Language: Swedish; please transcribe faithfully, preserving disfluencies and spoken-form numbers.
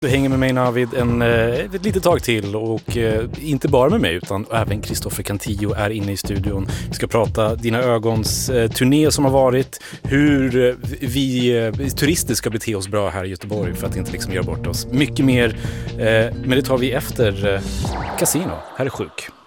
Du hänger med mig, Navid, en, ett litet tag till och eh, inte bara med mig utan även Christopher Cantillo är inne i studion. Vi ska prata Dina ögons eh, turné som har varit, hur eh, vi eh, turister ska bete oss bra här i Göteborg för att inte liksom göra bort oss. Mycket mer, eh, men det tar vi efter eh, Casino. Här är Sjuk.